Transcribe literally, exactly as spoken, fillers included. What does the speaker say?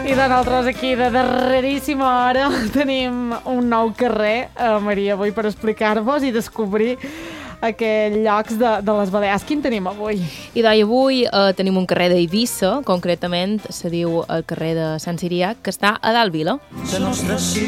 I de nosaltres aquí de darreríssima hora tenim un nou carrer, eh, Maria, avui per explicar-vos i descobrir aquells llocs de, de les Balears. Quin tenim avui? I d'ahir avui eh, tenim un carrer d'Eivissa, concretament se diu el carrer de Sant Siriac, que està a dalt Vila.